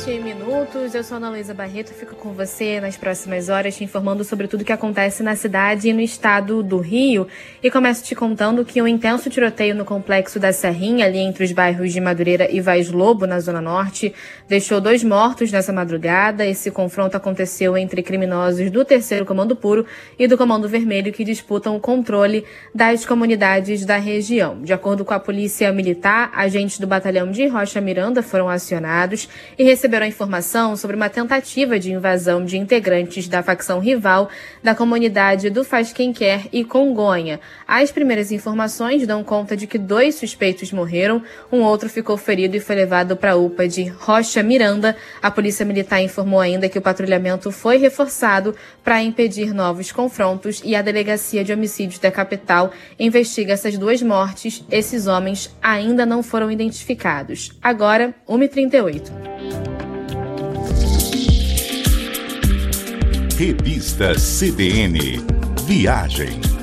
minutos. Eu sou Ana Luísa Barreto, fico com você nas próximas horas te informando sobre tudo o que acontece na cidade e no estado do Rio. E começo te contando que um intenso tiroteio no complexo da Serrinha, ali entre os bairros de Madureira e Vaz Lobo, na Zona Norte, deixou 2 mortos nessa madrugada. Esse confronto aconteceu entre criminosos do 3º Comando Puro e do Comando Vermelho, que disputam o controle das comunidades da região. De acordo com a Polícia Militar, agentes do batalhão de Rocha Miranda foram acionados e receberam a informação sobre uma tentativa de invasão de integrantes da facção rival da comunidade do Faz Quem Quer e Congonha. As primeiras informações dão conta de que 2 suspeitos morreram, um outro ficou ferido e foi levado para a UPA de Rocha Miranda. A Polícia Militar informou ainda que o patrulhamento foi reforçado para impedir novos confrontos e a Delegacia de Homicídios da capital investiga essas 2 mortes. Esses homens ainda não foram identificados. Agora, 1h38. Revista CBN Viagem.